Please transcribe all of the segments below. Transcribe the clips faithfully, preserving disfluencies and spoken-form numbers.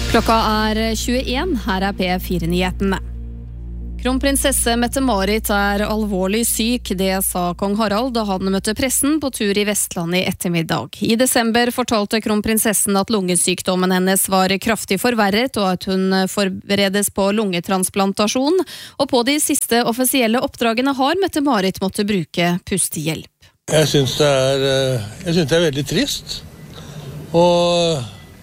Klokka er tjueen, her er P fire-nyhetene. Kronprinsesse Mette-Marit er alvorlig syk, det sa kong Harald da han møtte pressen på tur i Vestland i ettermiddag. I desember fortalte kronprinsessen at lungesykdommen hennes var kraftig forverret, og at hun forberedes på lungetransplantasjon. Og på de siste offisielle oppdragene har Mette-Marit måttet bruke pustehjelp. Jeg synes det er, jeg synes det er veldig trist, og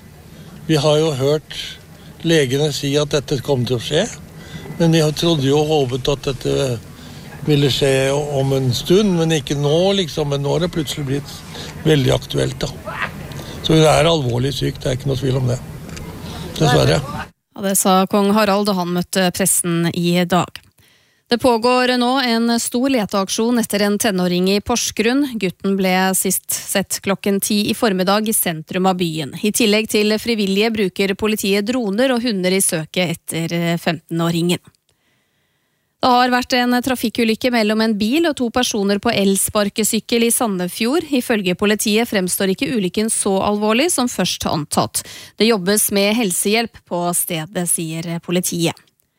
vi har jo hørt legene si at dette kommer til å skje, men vi trodde jo og håpet at dette ville skje om en stund, men ikke nå liksom, men nå har det plutselig blitt veldig aktuelt da. Så det er alvorlig syk, det er ikke noe tvil om det. Dessverre. Ja, det sa kong Harald da han møtte pressen i dag. Det pågår nå en stor leteaksjon etter en tenåring i Porsgrunn. Gutten ble sist sett klokken ti i formiddag i sentrum av byen. I tillegg til frivillige bruker politiet droner og hunder i søket etter femtenåringen. Det har vært en trafikkulykke mellom en bil og to personer på elsparkesykkel i Sandefjord. Ifølge politiet fremstår ikke ulykken så alvorlig som først antatt. Det jobbes med helsehjelp på stedet, sier politiet.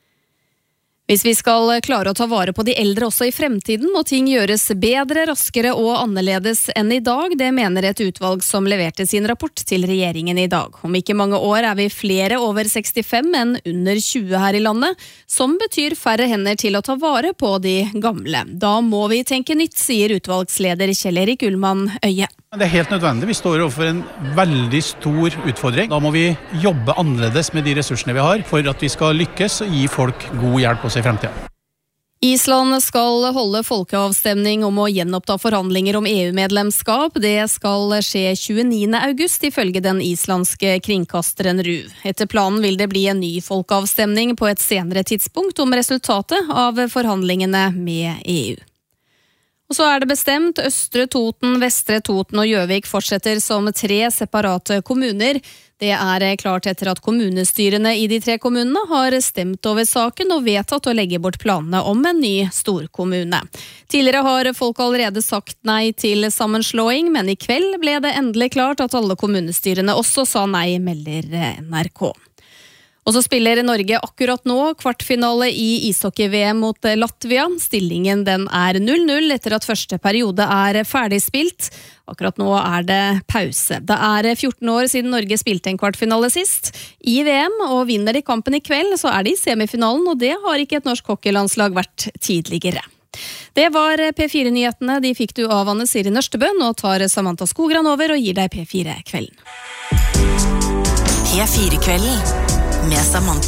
Hvis vi skal klare å ta vare på de eldre også i fremtiden, må ting gjøres bedre, raskere og annerledes enn i dag. Det mener et utvalg som leverte sin rapport til regjeringen i dag. Om ikke mange år er vi flere over sekstifem enn under tjue her i landet, som betyr færre hender til å ta vare på de gamle. Da må vi tenke nytt, sier utvalgsleder Kjell Erik Ullmann Øye. Det er helt nødvendig. Vi står overfor en veldig stor utfordring. Da må vi jobbe annerledes med de ressursene vi har for at vi skal lykkes og gi folk god hjelp også i fremtiden. Island skal holde folkeavstemning om å gjenoppta forhandlinger om E U-medlemskap. Det skal skje tjueniende august ifølge den islandske kringkasteren RÚ. Etter planen vil det bli en ny folkeavstemning på et senere tidspunkt om resultatet av forhandlingene med E U. Og så er det bestemt, Østre Toten, Vestre Toten og Gjøvik fortsetter som tre separate kommuner. Det er klart etter at kommunestyrene i de tre kommunene har stemt over saken og vedtatt å legge bort planene om en ny storkommune. Tidligere har folk allerede sagt nei til sammenslåing, men i kveld ble det endelig klart at alle kommunestyrene også sa nei, melder N R K. Og så spiller Norge akkurat nå kvartfinale i ishockey-V M mot Latvia. Stillingen den er null null etter at første periode er ferdigspilt. Akkurat nå er det pause. Det er fjorten år siden Norge spilte en kvartfinale sist i V M, og vinner de kampen i kveld, så er de i semifinalen, og det har ikke et norsk hockeylandslag vært tidligere. Det var P fire-nyhetene. De fikk du av Anne Siri Nørstebø. Nå tar Samantha Skogran over og gir deg P fire-kvelden. P fire-kvelden med Samantha.